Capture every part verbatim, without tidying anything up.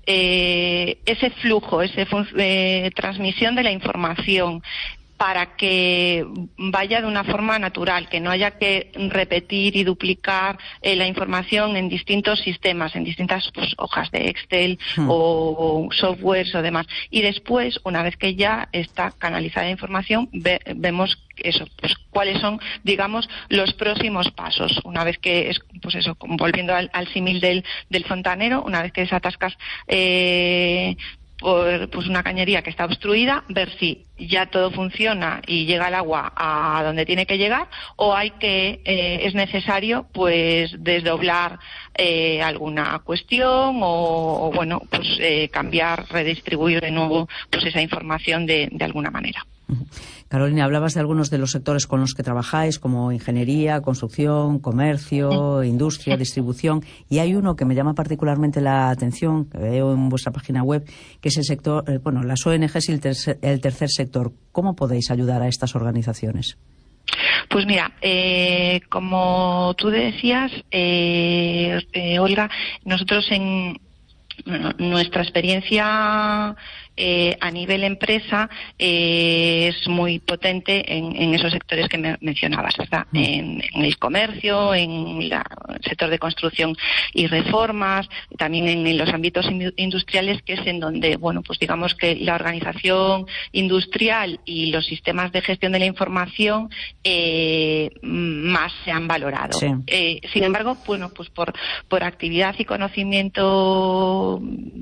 eh, ese flujo, esa eh, transmisión de la información, para que vaya de una forma natural, que no haya que repetir y duplicar eh, la información en distintos sistemas, en distintas pues, hojas de Excel hmm. o, o softwares o demás. Y después, una vez que ya está canalizada la información, ve, vemos eso, pues cuáles son, digamos, los próximos pasos. Una vez que, es, pues eso, volviendo al, al símil del, del fontanero, una vez que desatascas eh, por pues una cañería que está obstruida, ver si ya todo funciona y llega el agua a donde tiene que llegar, o hay que eh, es necesario pues desdoblar eh, alguna cuestión o, o bueno pues eh, cambiar, redistribuir de nuevo pues esa información de, de alguna manera. Carolina, hablabas de algunos de los sectores con los que trabajáis, como ingeniería, construcción, comercio, sí. industria, distribución, y hay uno que me llama particularmente la atención, que veo en vuestra página web, que es el sector, eh, bueno, las O N Ges y el tercer, el tercer sector. ¿Cómo podéis ayudar a estas organizaciones? Pues mira, eh, como tú decías, eh, eh, Olga, nosotros en bueno, nuestra experiencia Eh, a nivel empresa eh, es muy potente en, en esos sectores que me mencionabas, ¿verdad? Mm. En, en el comercio, en la, el sector de construcción y reformas, también en, en los ámbitos industriales, que es en donde, bueno, pues digamos que la organización industrial y los sistemas de gestión de la información eh, más se han valorado. Sí. Eh, sin embargo, bueno, pues por, por actividad y conocimiento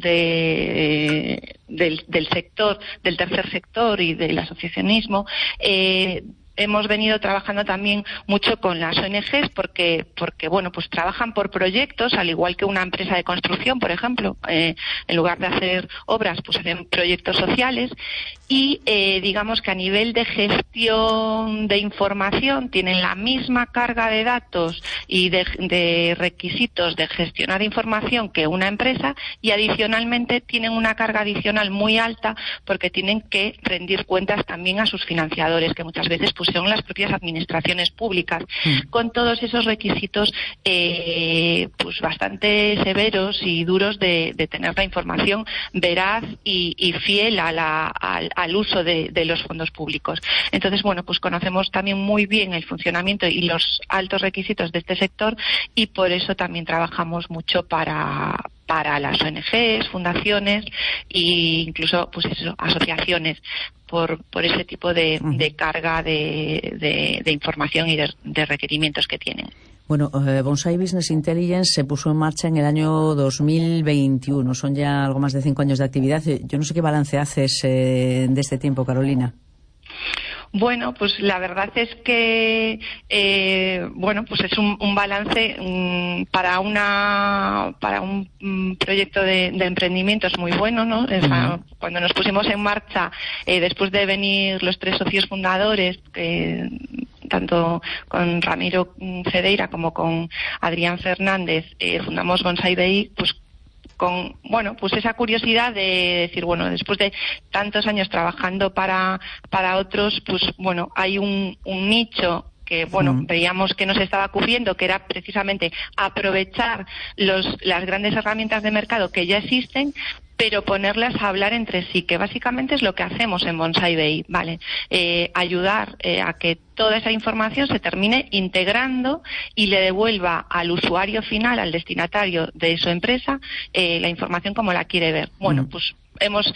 de, del del sector, del tercer sector y del asociacionismo, eh, hemos venido trabajando también mucho con las O N Ges porque, porque bueno, pues trabajan por proyectos, al igual que una empresa de construcción, por ejemplo, eh, en lugar de hacer obras, pues hacen proyectos sociales y eh, digamos que a nivel de gestión de información tienen la misma carga de datos y de, de requisitos de gestionar información que una empresa y adicionalmente tienen una carga adicional muy alta porque tienen que rendir cuentas también a sus financiadores, que muchas veces pues son las propias administraciones públicas, mm. con todos esos requisitos eh, pues bastante severos y duros de, de tener la información veraz y, y fiel a la, al, al uso de, de los fondos públicos. Entonces, bueno, pues conocemos también muy bien el funcionamiento y los altos requisitos de este sector y por eso también trabajamos mucho para para las O N Ges, fundaciones e incluso pues eso, asociaciones por, por ese tipo de, de carga de, de, de información y de, de requerimientos que tienen. Bueno, eh, Bonsai Business Intelligence se puso en marcha en el año dos mil veintiuno. Son ya algo más de cinco años de actividad. Yo no sé qué balance haces eh, de este tiempo, Carolina. Bueno, pues la verdad es que eh, bueno, pues es un, un balance um, para una para un um, proyecto de, de emprendimiento es muy bueno, ¿no? O sea, uh-huh. Cuando nos pusimos en marcha, eh, después de venir los tres socios fundadores, eh, tanto con Ramiro Cedeira como con Adrián Fernández, eh, fundamos Bonsai B I, pues con, bueno, pues esa curiosidad de decir, bueno, después de tantos años trabajando para, para otros, pues bueno, hay un, un nicho que, bueno, mm. veíamos que nos estaba cubriendo, que era precisamente aprovechar los, las grandes herramientas de mercado que ya existen, pero ponerlas a hablar entre sí, que básicamente es lo que hacemos en Bonsai B I, ¿vale? Eh, ayudar eh, a que toda esa información se termine integrando y le devuelva al usuario final, al destinatario de su empresa, eh, la información como la quiere ver. Bueno, mm. pues hemos,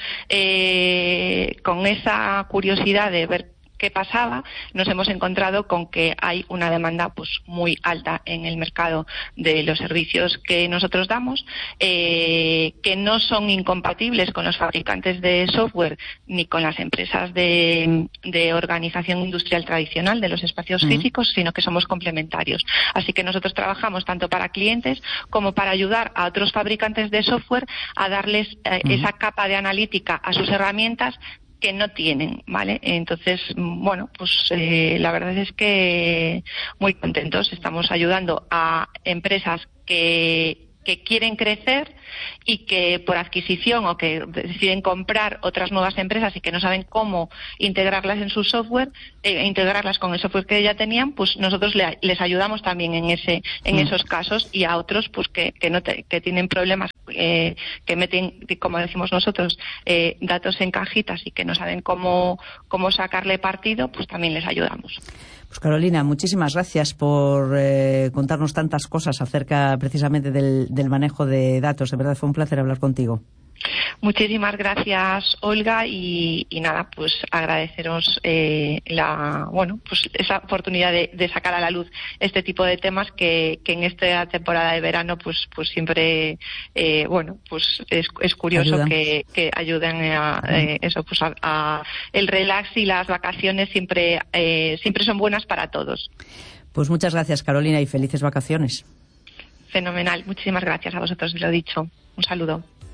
eh, con esa curiosidad de ver qué pasaba, nos hemos encontrado con que hay una demanda pues muy alta en el mercado de los servicios que nosotros damos, eh, que no son incompatibles con los fabricantes de software ni con las empresas de, de organización industrial tradicional de los espacios uh-huh. físicos, sino que somos complementarios. Así que nosotros trabajamos tanto para clientes como para ayudar a otros fabricantes de software a darles eh, uh-huh. esa capa de analítica a sus herramientas que no tienen, ¿vale? Entonces, bueno, pues eh, la verdad es que muy contentos. Estamos ayudando a empresas que que quieren crecer y que por adquisición o que deciden comprar otras nuevas empresas y que no saben cómo integrarlas en su software, eh, integrarlas con el software que ya tenían, pues nosotros le, les ayudamos también en ese en esos casos, y a otros pues que, que no te, que tienen problemas, eh, que meten, como decimos nosotros, eh, datos en cajitas y que no saben cómo cómo sacarle partido, pues también les ayudamos. Pues Carolina, muchísimas gracias por eh, contarnos tantas cosas acerca precisamente del, del manejo de datos. De verdad fue un placer hablar contigo. Muchísimas gracias, Olga, y, y nada, pues agradeceros eh, la, bueno, pues esa oportunidad de, de sacar a la luz este tipo de temas que, que en esta temporada de verano, pues, pues siempre, eh, bueno, pues es, es curioso que, que ayuden a eh, eso, pues a, a el relax y las vacaciones siempre, eh, siempre son buenas para todos. Pues muchas gracias, Carolina, y felices vacaciones. Fenomenal, muchísimas gracias a vosotros, lo dicho. Un saludo.